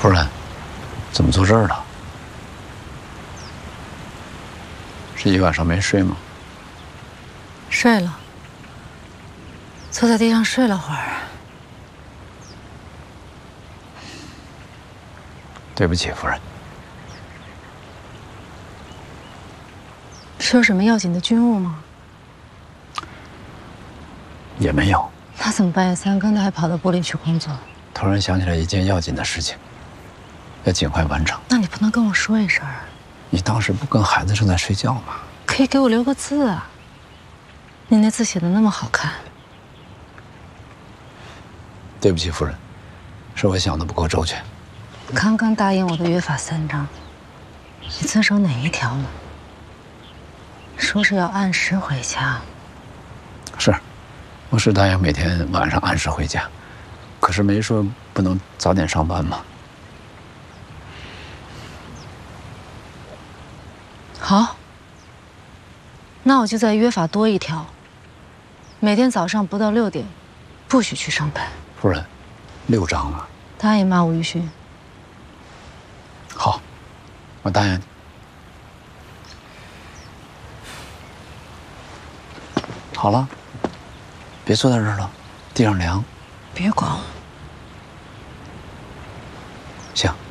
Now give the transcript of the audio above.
夫人，怎么坐这儿了？是一晚上没睡吗？ 睡了，坐在地上睡了会儿。 对不起，夫人。 是有什么要紧的军务吗？ 也没有。 那怎么半夜3更的还跑到部里去工作？ 突然想起来一件要紧的事情，要尽快完成。 那你不能跟我说一声？ 你当时不跟孩子正在睡觉吗？ 可以给我留个字啊。你那字写的那么好看。 对不起，夫人，是我想的不够周全。 刚刚答应我的约法3章，你遵守哪一条了？说是要按时回家。 是，我是答应每天晚上按时回家，可是没说不能早点上班吗？ 好，那我就再约法多一条，每天早上不到6点，不许去上班。 夫人，6章啊。 答应吗，吴玉勋？ 好，我答应你。好了，别坐在这儿了，地上凉。 别管我。 行。